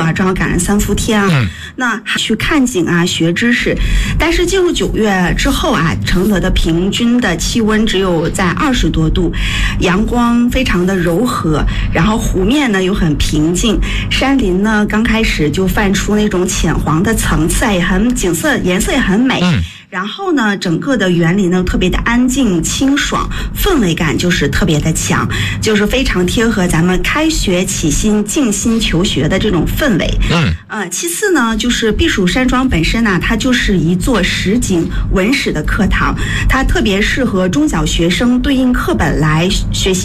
啊，正好赶上3伏天啊，那去看景啊，学知识。但是进入9月之后啊，承德的平均的气温只有在20多度，阳光非常的柔和，然后湖面呢又很平静，山林呢刚开始就泛出那种浅黄的层次，也很颜色也很美。然后呢，整个的园林呢特别的安静清爽，氛围感就是特别的强，就是非常贴合咱们开学起心静心求学的这种氛围。其次呢，就是避暑山庄本身呢，它就是一座实景文史的课堂，它特别适合中小学生对应课本来学习